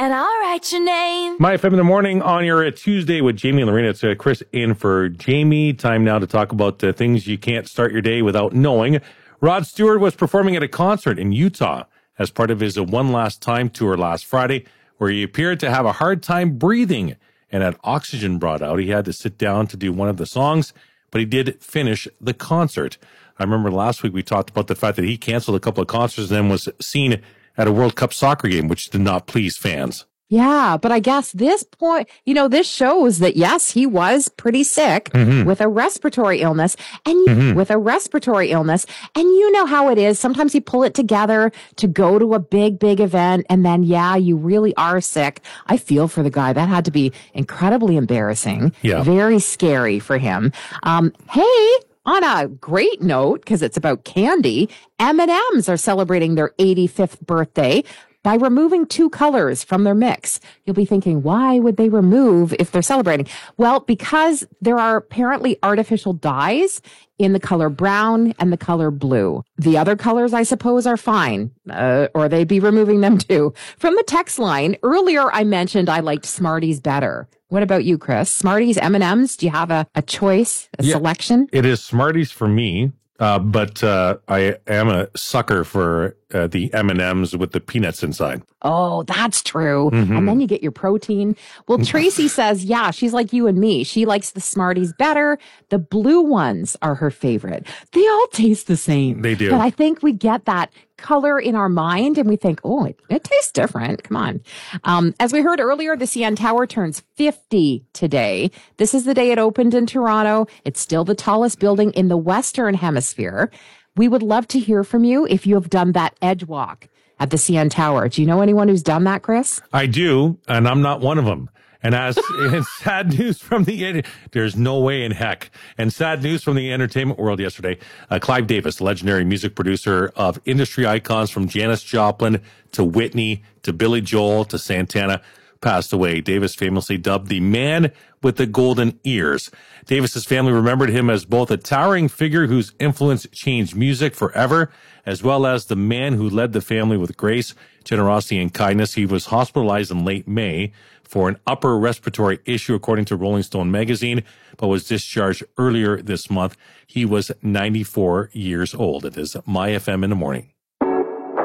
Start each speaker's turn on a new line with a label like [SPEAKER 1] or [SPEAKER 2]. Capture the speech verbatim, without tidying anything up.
[SPEAKER 1] and I'll write your name.
[SPEAKER 2] My F M in the morning on your uh, Tuesday with Jamie and Lorena. It's uh, Chris in for Jamie. Time now to talk about uh, things you can't start your day without knowing. Rod Stewart was performing at a concert in Utah as part of his uh, One Last Time tour last Friday, where he appeared to have a hard time breathing and had oxygen brought out. He had to sit down to do one of the songs, but he did finish the concert. I remember last week we talked about the fact that he canceled a couple of concerts and then was seen at a World Cup soccer game, which did not please fans.
[SPEAKER 3] Yeah, but I guess this point, you know, this shows that, yes, he was pretty sick
[SPEAKER 2] Mm-hmm.
[SPEAKER 3] with a respiratory illness and you,
[SPEAKER 2] Mm-hmm.
[SPEAKER 3] with a respiratory illness. And you know how it is. Sometimes you pull it together to go to a big, big event. And then, yeah, you really are sick. I feel for the guy. That had to be incredibly embarrassing.
[SPEAKER 2] Yeah.
[SPEAKER 3] Very scary for him. Um, hey, on a great note, because it's about candy, M and M's are celebrating their eighty-fifth birthday by removing two colors from their mix. You'll be thinking, why would they remove if they're celebrating? Well, because there are apparently artificial dyes in the color brown and the color blue. The other colors, I suppose, are fine, uh, or they'd be removing them too. From the text line, earlier I mentioned I liked Smarties better. What about you, Chris? Smarties, M and M's? Do you have a, a choice, a
[SPEAKER 2] Yeah.
[SPEAKER 3] selection?
[SPEAKER 2] It is Smarties for me, uh, but uh, I am a sucker for uh, the M and M's with the peanuts inside.
[SPEAKER 3] Oh, that's true.
[SPEAKER 2] Mm-hmm.
[SPEAKER 3] And then you get your protein. Well, Tracy says, yeah, she's like you and me. She likes the Smarties better. The blue ones are her favorite. They all taste the same.
[SPEAKER 2] They do.
[SPEAKER 3] But I think we get that color in our mind and we think, oh, it, it tastes different. Come on. Um, as we heard earlier, the C N Tower turns fifty today. This is the day it opened in Toronto. It's still the tallest building in the Western Hemisphere. We would love to hear from you if you have done that edge walk at the C N Tower. Do you know anyone who's done that, Chris?
[SPEAKER 2] I do, and I'm not one of them. And as and sad news from the, there's no way in heck. And sad news from the entertainment world yesterday. Uh, Clive Davis, legendary music producer of industry icons from Janis Joplin to Whitney to Billy Joel to Santana, passed away. Davis famously dubbed the man with the golden ears. Davis's family remembered him as both a towering figure whose influence changed music forever, as well as the man who led the family with grace, generosity, and kindness. He was hospitalized in late May for an upper respiratory issue, according to Rolling Stone magazine, but was discharged earlier this month. He was ninety-four years old. It is My F M in the morning.